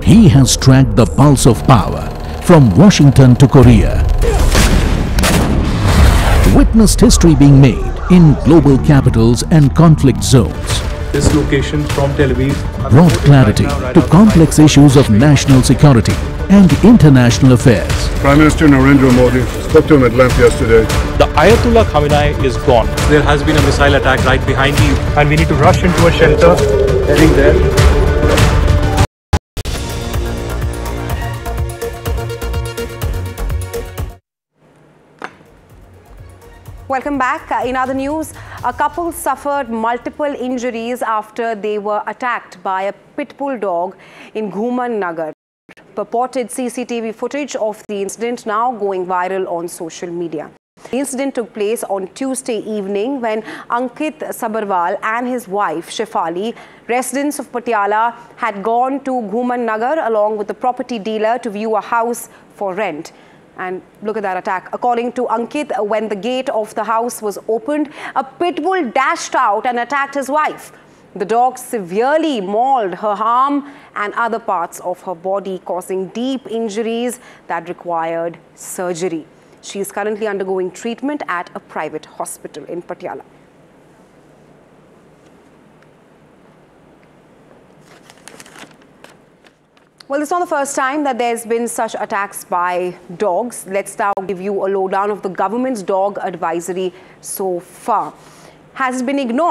He has tracked the pulse of power from Washington to Korea. Witnessed history being made in global capitals and conflict zones. This location from Tel Aviv Brought clarity to complex issues of national security and international affairs. Prime Minister Narendra Modi spoke to him at length yesterday. The Ayatollah Khamenei is gone. There has been a missile attack right behind you. And we need to rush into a shelter. Heading there. Welcome back. In other news, a couple suffered multiple injuries after they were attacked by a pit bull dog in Ghuman Nagar. Purported CCTV footage of the incident now going viral on social media. The incident took place on Tuesday evening when Ankit Sabharwal and his wife Shefali, residents of Patiala, had gone to Ghuman Nagar along with the property dealer to view a house for rent. And look at that attack. According to Ankit, when the gate of the house was opened, a pit bull dashed out and attacked his wife. The dog severely mauled her arm and other parts of her body, causing deep injuries that required surgery. She is currently undergoing treatment at a private hospital in Patiala. Well, it's not the first time that there's been such attacks by dogs. Let's now give you a lowdown of the government's dog advisory so far. Has it been ignored?